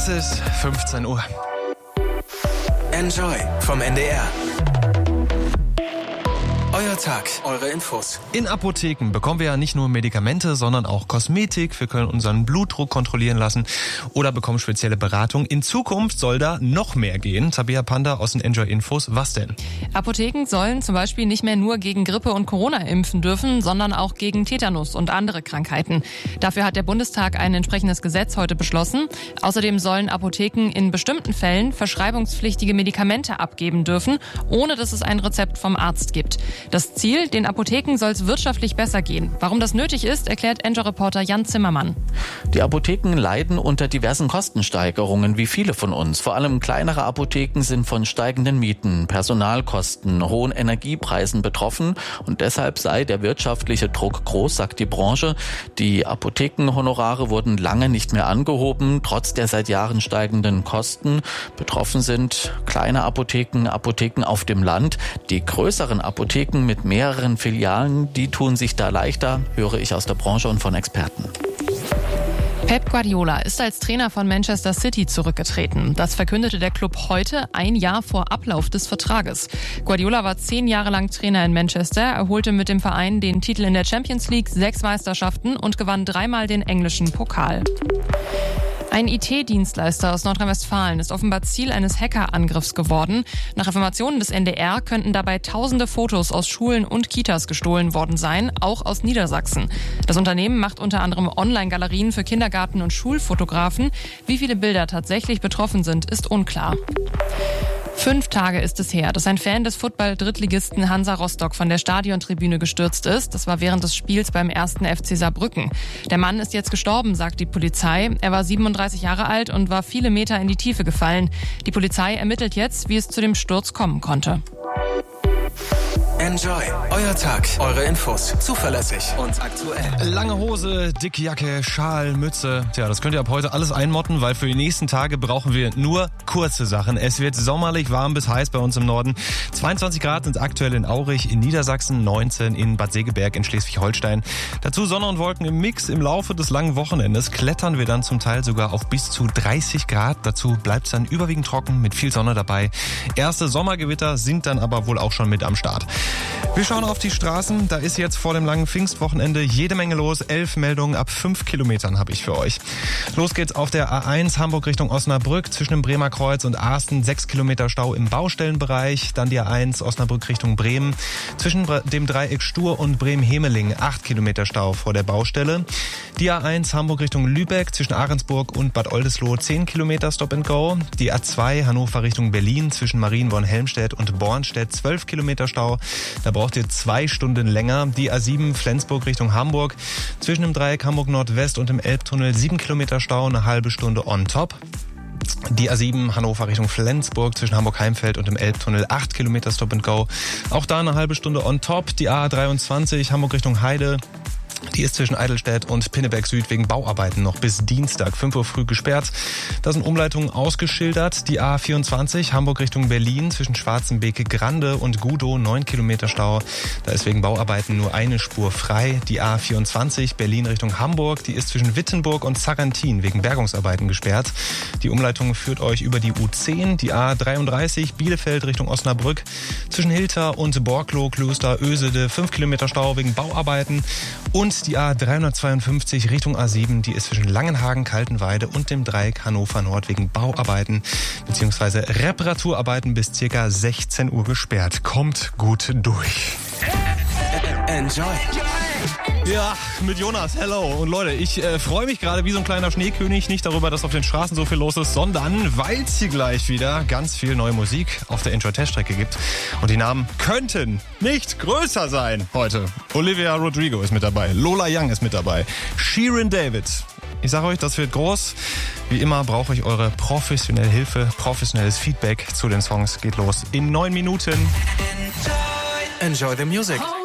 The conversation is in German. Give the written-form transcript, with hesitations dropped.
Es ist 15 Uhr. Enjoy vom NDR. Euer Tag, eure Infos. In Apotheken bekommen wir ja nicht nur Medikamente, sondern auch Kosmetik. Wir können unseren Blutdruck kontrollieren lassen oder bekommen spezielle Beratung. In Zukunft soll da noch mehr gehen. Tabea Panda aus den Enjoy Infos. Was denn? Apotheken sollen zum Beispiel nicht mehr nur gegen Grippe und Corona impfen dürfen, sondern auch gegen Tetanus und andere Krankheiten. Dafür hat der Bundestag ein entsprechendes Gesetz heute beschlossen. Außerdem sollen Apotheken in bestimmten Fällen verschreibungspflichtige Medikamente abgeben dürfen, ohne dass es ein Rezept vom Arzt gibt. Das Ziel, den Apotheken soll es wirtschaftlich besser gehen. Warum das nötig ist, erklärt Enjoy-Reporter Jan Zimmermann. Die Apotheken leiden unter diversen Kostensteigerungen, wie viele von uns. Vor allem kleinere Apotheken sind von steigenden Mieten, Personalkosten, hohen Energiepreisen betroffen. Und deshalb sei der wirtschaftliche Druck groß, sagt die Branche. Die Apothekenhonorare wurden lange nicht mehr angehoben, trotz der seit Jahren steigenden Kosten. Betroffen sind kleine Apotheken, Apotheken auf dem Land. Die größeren Apotheken mit mehreren Filialen, die tun sich da leichter, höre ich aus der Branche und von Experten. Pep Guardiola ist als Trainer von Manchester City zurückgetreten. Das verkündete der Club heute, ein Jahr vor Ablauf des Vertrages. Guardiola war 10 Jahre lang Trainer in Manchester, erholte mit dem Verein den Titel in der Champions League, 6 Meisterschaften und gewann 3-mal den englischen Pokal. Ein IT-Dienstleister aus Nordrhein-Westfalen ist offenbar Ziel eines Hackerangriffs geworden. Nach Informationen des NDR könnten dabei tausende Fotos aus Schulen und Kitas gestohlen worden sein, auch aus Niedersachsen. Das Unternehmen macht unter anderem Online-Galerien für Kindergarten- und Schulfotografen. Wie viele Bilder tatsächlich betroffen sind, ist unklar. 5 Tage ist es her, dass ein Fan des Football-Drittligisten Hansa Rostock von der Stadiontribüne gestürzt ist. Das war während des Spiels beim 1. FC Saarbrücken. Der Mann ist jetzt gestorben, sagt die Polizei. Er war 37 Jahre alt und war viele Meter in die Tiefe gefallen. Die Polizei ermittelt jetzt, wie es zu dem Sturz kommen konnte. Enjoy, euer Tag, eure Infos, zuverlässig und aktuell. Lange Hose, dicke Jacke, Schal, Mütze. Tja, das könnt ihr ab heute alles einmotten, weil für die nächsten Tage brauchen wir nur kurze Sachen. Es wird sommerlich warm bis heiß bei uns im Norden. 22 Grad sind aktuell in Aurich, in Niedersachsen, 19 in Bad Segeberg in Schleswig-Holstein. Dazu Sonne und Wolken im Mix. Im Laufe des langen Wochenendes klettern wir dann zum Teil sogar auf bis zu 30 Grad. Dazu bleibt es dann überwiegend trocken mit viel Sonne dabei. Erste Sommergewitter sind dann aber wohl auch schon mit am Start. Wir schauen auf die Straßen. Da ist jetzt vor dem langen Pfingstwochenende jede Menge los. 11 Meldungen ab 5 Kilometern habe ich für euch. Los geht's auf der A1 Hamburg Richtung Osnabrück zwischen dem Bremer Kreuz und Asten. 6 Kilometer Stau im Baustellenbereich. Dann die A1 Osnabrück Richtung Bremen. Zwischen dem Dreieck Stur und Bremen-Hemeling 8 Kilometer Stau vor der Baustelle. Die A1 Hamburg Richtung Lübeck zwischen Ahrensburg und Bad Oldesloe 10 Kilometer Stop and Go. Die A2 Hannover Richtung Berlin zwischen Marienborn-Helmstedt und Bornstedt 12 Kilometer Stau. Da braucht ihr 2 Stunden länger. Die A7 Flensburg Richtung Hamburg. Zwischen dem Dreieck Hamburg Nordwest und dem Elbtunnel 7 Kilometer Stau, eine halbe Stunde on top. Die A7 Hannover Richtung Flensburg zwischen Hamburg-Heimfeld und dem Elbtunnel 8 Kilometer Stop and Go. Auch da eine halbe Stunde on top. Die A23 Hamburg Richtung Heide. Die ist zwischen Eidelstedt und Pinneberg Süd wegen Bauarbeiten noch bis Dienstag 5 Uhr früh gesperrt. Da sind Umleitungen ausgeschildert. Die A24 Hamburg Richtung Berlin zwischen Schwarzenbeke Grande und Gudow 9 Kilometer Stau. Da ist wegen Bauarbeiten nur eine Spur frei. Die A24 Berlin Richtung Hamburg, die ist zwischen Wittenburg und Sarrentin wegen Bergungsarbeiten gesperrt. Die Umleitung führt euch über die U10. Die A33 Bielefeld Richtung Osnabrück zwischen Hilter und Borklow, Kloster Ösede 5 Kilometer Stau wegen Bauarbeiten. Und die A352 Richtung A7, die ist zwischen Langenhagen, Kaltenweide und dem Dreieck Hannover Nord wegen Bauarbeiten bzw. Reparaturarbeiten bis ca. 16 Uhr gesperrt. Kommt gut durch. Enjoy. Ja, mit Jonas, hello. Und Leute, ich freue mich gerade wie so ein kleiner Schneekönig, nicht darüber, dass auf den Straßen so viel los ist, sondern weil es hier gleich wieder ganz viel neue Musik auf der Enjoy-Teststrecke gibt. Und die Namen könnten nicht größer sein heute. Olivia Rodrigo ist mit dabei, Lola Young ist mit dabei, Shirin David. Ich sage euch, das wird groß. Wie immer brauche ich eure professionelle Hilfe, professionelles Feedback zu den Songs. Geht los in 9 Minuten. Enjoy the music.